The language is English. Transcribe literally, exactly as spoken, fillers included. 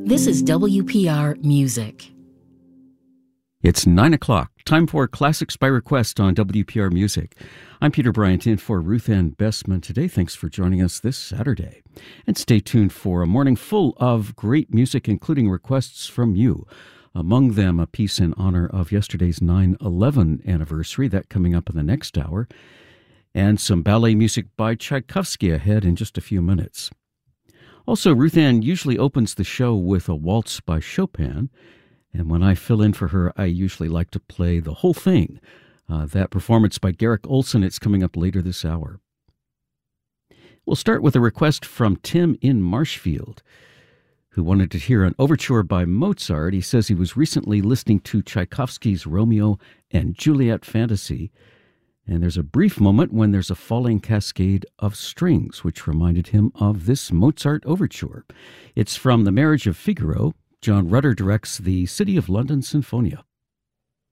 This is W P R Music. It's nine o'clock. Time for Classics by Request on W P R Music. I'm Peter Bryant in for Ruth Ann Bestman today. Thanks for joining us this Saturday. And stay tuned for a morning full of great music, including requests from you. Among them, a piece in honor of yesterday's nine eleven anniversary, that coming up in the next hour. And some ballet music by Tchaikovsky ahead in just a few minutes. Also, Ruth Ann usually opens the show with a waltz by Chopin. And when I fill in for her, I usually like to play the whole thing. Uh, that performance by Garrick Olson, it's coming up later this hour. We'll start with a request from Tim in Marshfield, who wanted to hear an overture by Mozart. He says he was recently listening to Tchaikovsky's Romeo and Juliet Fantasy, and there's a brief moment when there's a falling cascade of strings, which reminded him of this Mozart overture. It's from The Marriage of Figaro. John Rutter directs the City of London Sinfonia.